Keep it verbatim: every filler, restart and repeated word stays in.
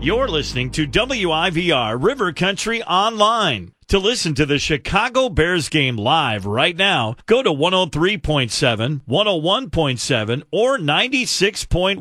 You're listening to W I V R River Country Online. To listen to the Chicago Bears game live right now, go to one oh three point seven, one oh one point seven, or ninety-six point one.